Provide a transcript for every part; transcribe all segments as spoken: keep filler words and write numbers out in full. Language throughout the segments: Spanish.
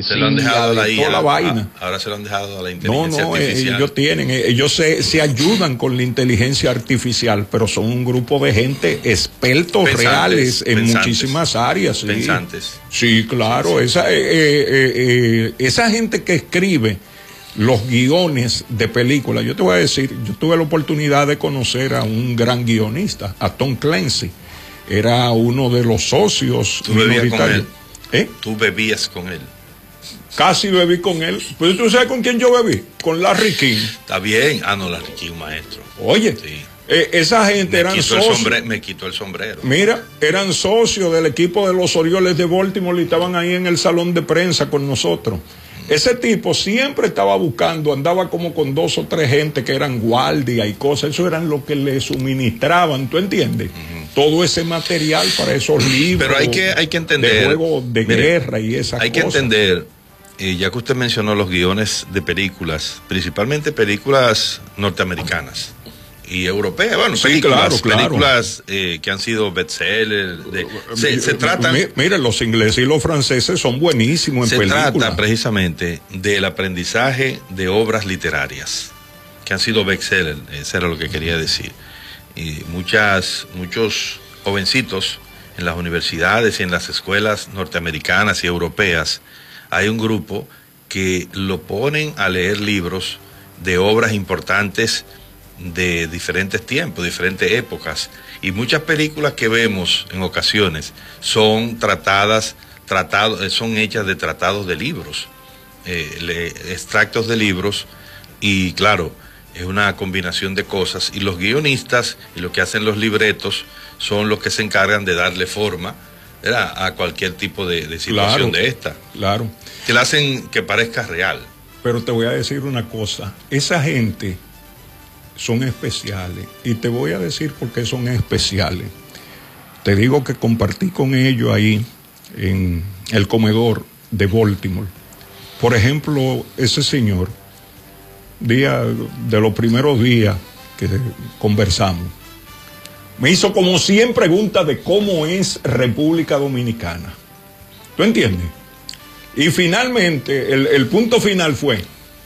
se lo han dejado a la I A, toda la vaina. Ahora se lo han dejado a la inteligencia no, no, artificial. Ellos tienen, ellos se, se ayudan con la inteligencia artificial, pero son un grupo de gente expertos pensantes, reales en pensantes, muchísimas áreas. Sí. Pensantes. Sí, claro. Sí, sí. Esa, eh, eh, eh, esa gente que escribe los guiones de películas, yo te voy a decir, yo tuve la oportunidad de conocer a un gran guionista, a Tom Clancy. Era uno de los socios ¿Tú bebías con él? ¿Eh? ¿Tú bebías con él? Casi bebí con él. Pues tú sabes con quién yo bebí, con Larry King. Está bien. Ah, no, Larry King, maestro. Oye, sí. eh, esa gente me eran socios. Me quitó el sombrero. Mira, eran socios del equipo de los Orioles de Baltimore y estaban ahí en el salón de prensa con nosotros. Ese tipo siempre estaba buscando, andaba como con dos o tres gente que eran guardia y cosas, eso eran lo que le suministraban, ¿tú entiendes? Uh-huh. Todo ese material para esos libros. Pero hay que, hay que entender. De juegos de mire, guerra y esas hay cosas. Hay que entender, eh, ya que usted mencionó los guiones de películas, principalmente películas norteamericanas y europeas, bueno, sí, películas, claro, claro. películas eh, que han sido bestsellers. Se, se trata. Mira, los ingleses y los franceses son buenísimos en se películas. Se trata precisamente del aprendizaje de obras literarias que han sido bestsellers, eso era lo que quería decir. Y muchas, muchos jovencitos en las universidades y en las escuelas norteamericanas y europeas, hay un grupo que lo ponen a leer libros de obras importantes de diferentes tiempos, diferentes épocas, y muchas películas que vemos en ocasiones son tratadas, tratados, son hechas de tratados de libros, eh, le, extractos de libros, y claro, es una combinación de cosas, y los guionistas y lo que hacen los libretos son los que se encargan de darle forma, ¿verdad?, a cualquier tipo de, de situación, claro, de esta. Claro. Que la hacen que parezca real. Pero te voy a decir una cosa, esa gente son especiales, y te voy a decir por qué son especiales. Te digo que compartí con ellos ahí en el comedor de Baltimore. Por ejemplo, ese señor, día de los primeros días que conversamos, me hizo como cien preguntas de cómo es República Dominicana. ¿Tú entiendes? Y finalmente, el, el punto final fue: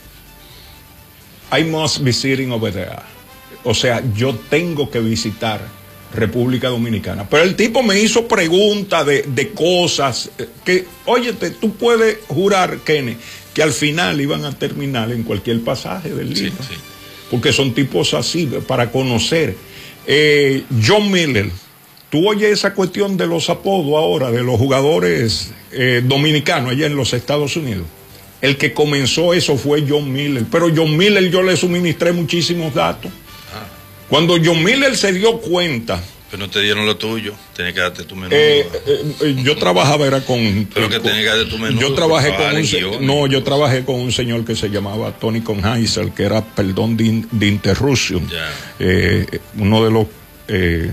I must be sitting over there. O sea, yo tengo que visitar República Dominicana. Pero el tipo me hizo preguntas de, de cosas que, óyete, tú puedes jurar, Kenny, que al final iban a terminar en cualquier pasaje del libro. Sí, sí. Porque son tipos así, para conocer. Eh, John Miller, tú oyes esa cuestión de los apodos ahora, de los jugadores eh, dominicanos allá en los Estados Unidos. El que comenzó eso fue John Miller, pero John Miller yo le suministré muchísimos datos. Ah. Cuando John Miller se dio cuenta... Pero no te dieron lo tuyo, tenés que darte tu menú. Eh, eh, yo trabajaba era con... Pero que tenés que darte tu menú. Yo trabajé con un... Guiones. No, yo trabajé con un señor que se llamaba Tony Conheisel, que era, perdón de, de interrupción. Eh, uno de los... Eh,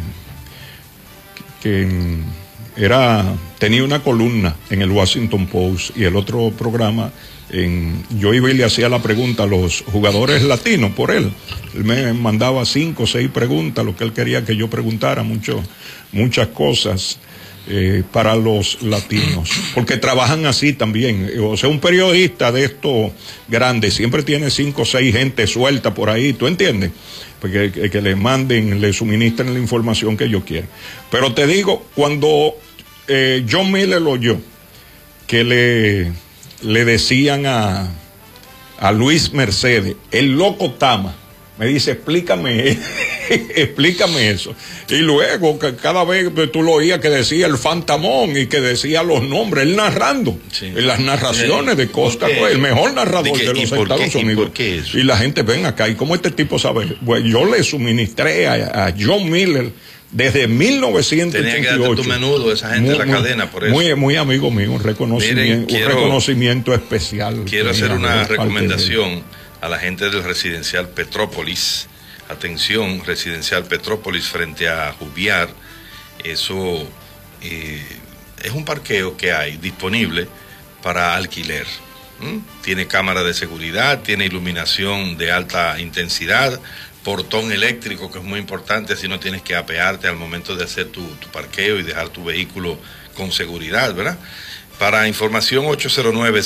que era... Tenía una columna en el Washington Post, y el otro programa, en, yo iba y le hacía la pregunta a los jugadores latinos por él. Él me mandaba cinco o seis preguntas, lo que él quería que yo preguntara, mucho, muchas cosas eh, para los latinos, porque trabajan así también. O sea, un periodista de estos grandes siempre tiene cinco o seis gente suelta por ahí, ¿tú entiendes? Porque que, que le manden, le suministren la información que ellos quieren. Pero te digo, cuando eh, John Miller lo oyó, que le, le decían a, a Luis Mercedes, el loco Tama, me dice, explícame, explícame eso. Y luego, que cada vez tú lo oías que decía el fantamón y que decía los nombres, él narrando, sí, en las narraciones de Costa, el mejor narrador de, de los Estados qué, Unidos. ¿Y, y la gente, ven acá, ¿y cómo este tipo sabe? Pues yo le suministré a, a John Miller desde mil novecientos ochenta y ocho. Tenía que darte tu menudo, esa gente de la cadena, por eso. Muy, muy amigo mío, un reconocimiento, Miren, quiero, un reconocimiento especial. Quiero hacer una recomendación a la gente del residencial Petrópolis. Atención, residencial Petrópolis frente a Jubiar. Eso eh, es un parqueo que hay disponible para alquiler. ¿Mm? Tiene cámara de seguridad, tiene iluminación de alta intensidad, portón eléctrico, que es muy importante, así no tienes que apearte al momento de hacer tu, tu parqueo y dejar tu vehículo con seguridad, ¿verdad? Para información ocho cero nueve